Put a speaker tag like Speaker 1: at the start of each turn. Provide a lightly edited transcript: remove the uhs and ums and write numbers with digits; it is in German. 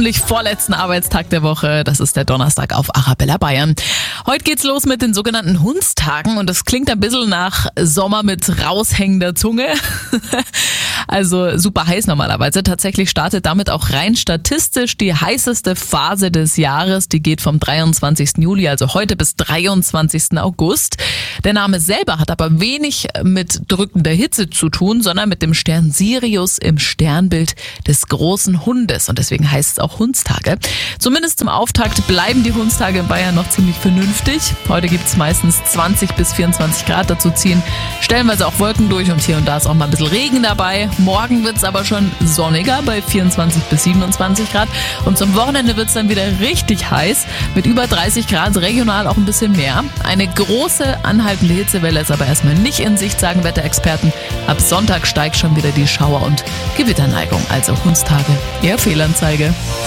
Speaker 1: hoffentlich vorletzten Arbeitstag der Woche. Das ist der Donnerstag auf Arabella Bayern. Heute geht's los mit den sogenannten Hundstagen und das klingt ein bisschen nach Sommer mit raushängender Zunge. Also super heiß normalerweise. Tatsächlich startet damit auch rein statistisch die heißeste Phase des Jahres. Die geht vom 23. Juli, also heute, bis 23. August. Der Name selber hat aber wenig mit drückender Hitze zu tun, sondern mit dem Stern Sirius im Sternbild des großen Hundes. Und deswegen heißt es auch Hundstage. Zumindest zum Auftakt bleiben die Hundstage in Bayern noch ziemlich vernünftig. Heute gibt es meistens 20 bis 24 Grad, dazu ziehen stellenweise auch Wolken durch und hier und da ist auch mal ein bisschen Regen dabei. Morgen wird es aber schon sonniger bei 24 bis 27 Grad und zum Wochenende wird es dann wieder richtig heiß mit über 30 Grad, regional auch ein bisschen mehr. Eine große anhaltende Hitzewelle ist aber erstmal nicht in Sicht, sagen Wetterexperten. Ab Sonntag steigt schon wieder die Schauer- und Gewitterneigung, also Hundstage eher Fehlanzeige.